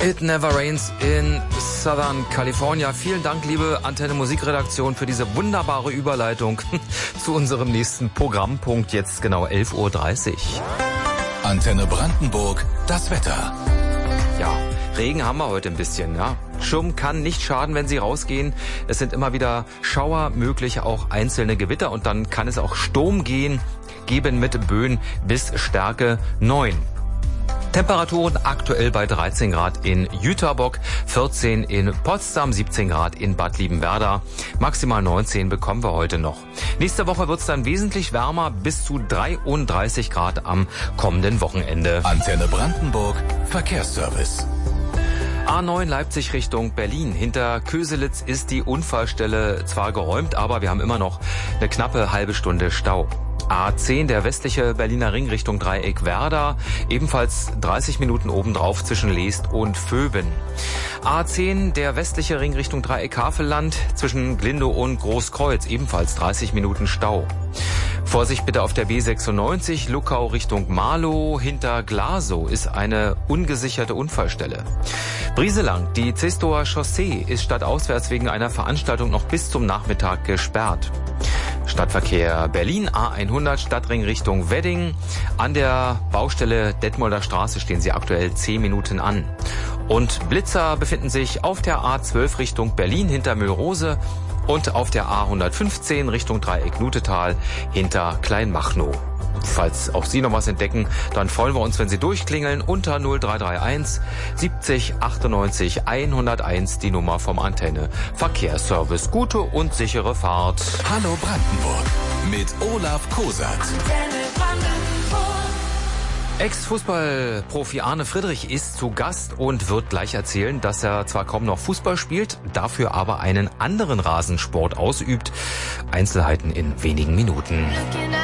It Never Rains in Southern California. Vielen Dank, liebe Antenne Musikredaktion, für diese wunderbare Überleitung zu unserem nächsten Programmpunkt. Jetzt genau 11:30 Uhr. Antenne Brandenburg, das Wetter. Ja, Regen haben wir heute ein bisschen, ja. Schirm kann nicht schaden, wenn Sie rausgehen. Es sind immer wieder Schauer möglich, auch einzelne Gewitter. Und dann kann es auch Sturm geben mit Böen bis Stärke 9. Temperaturen aktuell bei 13 Grad in Jüterbock, 14 in Potsdam, 17 Grad in Bad Liebenwerda. Maximal 19 bekommen wir heute noch. Nächste Woche wird es dann wesentlich wärmer, bis zu 33 Grad am kommenden Wochenende. Antenne Brandenburg, Verkehrsservice. A9 Leipzig Richtung Berlin. Hinter Köselitz ist die Unfallstelle zwar geräumt, aber wir haben immer noch eine knappe halbe Stunde Stau. A10, der westliche Berliner Ring Richtung Dreieck Werder, ebenfalls 30 Minuten obendrauf zwischen Leest und Vöben. A10, der westliche Ring Richtung Dreieck Havelland, zwischen Glindow und Großkreuz, ebenfalls 30 Minuten Stau. Vorsicht bitte auf der B96, Luckau Richtung Marlow, hinter Glasow ist eine ungesicherte Unfallstelle. Brieselang, die Zestower Chaussee ist stadtauswärts wegen einer Veranstaltung noch bis zum Nachmittag gesperrt. Stadtverkehr Berlin, A100, Stadtring Richtung Wedding. An der Baustelle Detmolder Straße stehen Sie aktuell 10 Minuten an. Und Blitzer befinden sich auf der A12 Richtung Berlin hinter Mühlrose und auf der A115 Richtung Dreieck Nutetal hinter Kleinmachnow. Falls auch Sie noch was entdecken, dann freuen wir uns, wenn Sie durchklingeln unter 0331 70 98 101, die Nummer vom Antenne Verkehrsservice. Gute und sichere Fahrt. Hallo Brandenburg mit Olaf Kosat. Ex-Fußballprofi Arne Friedrich ist zu Gast und wird gleich erzählen, dass er zwar kaum noch Fußball spielt, dafür aber einen anderen Rasensport ausübt. Einzelheiten in wenigen Minuten.